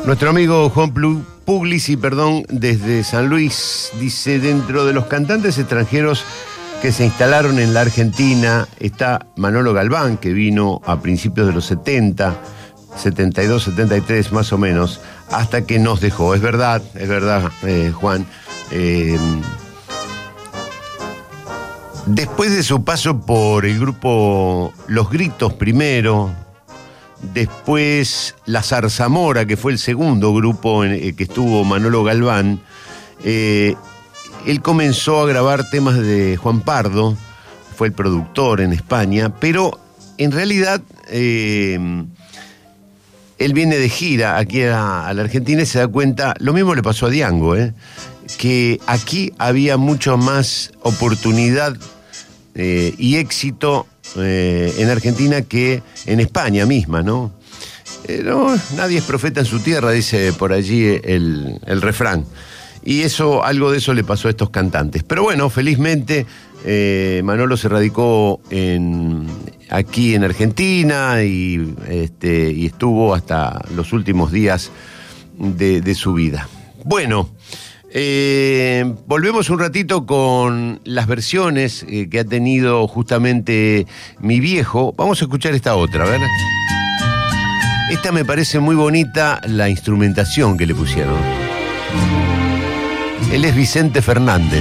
Nuestro amigo Juan Puglisi, desde San Luis, dice: dentro de los cantantes extranjeros que se instalaron en la Argentina está Manolo Galván, que vino a principios de los 70, 72, 73 más o menos, hasta que nos dejó. Es verdad, Juan. Después de su paso por el grupo Los Gritos primero, después La Zarzamora, que fue el segundo grupo en el que estuvo Manolo Galván, él comenzó a grabar temas de Juan Pardo, fue el productor en España, pero en realidad él viene de gira aquí a la Argentina y se da cuenta, lo mismo le pasó a Diango, que aquí había mucho más oportunidad y éxito en Argentina que en España misma, ¿no? Nadie es profeta en su tierra, dice por allí el refrán. Y algo de eso le pasó a estos cantantes. Pero bueno, felizmente Manolo se radicó aquí en Argentina y estuvo hasta los últimos días de su vida. Bueno, volvemos un ratito con las versiones que ha tenido justamente mi viejo. Vamos a escuchar esta otra, a ver. Esta me parece muy bonita, la instrumentación que le pusieron. Él es Vicente Fernández.